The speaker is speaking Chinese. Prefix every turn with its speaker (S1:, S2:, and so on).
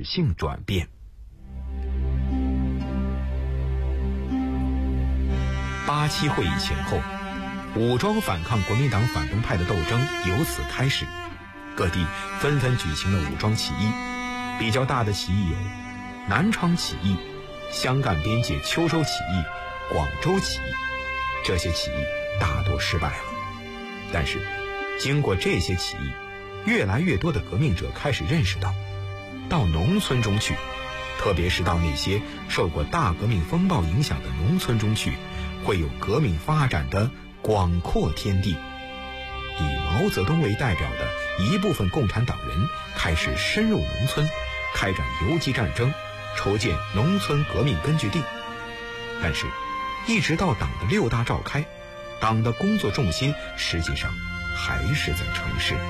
S1: 史性转变。87会议前后，武装反抗国民党反动派的斗争由此开始，各地纷纷举行了武装起义。比较大的起义有南昌起义、湘赣边界秋收起义、广州起义，这些起义大多失败了。但是经过这些起义，越来越多的革命者开始认识到农村中去，特别是到那些受过大革命风暴影响的农村中去，会有革命发展的广阔天地。以毛泽东为代表的一部分共产党人开始深入农村，开展游击战争，筹建农村革命根据地。但是一直到党的6大召开，党的工作重心实际上还是在城市。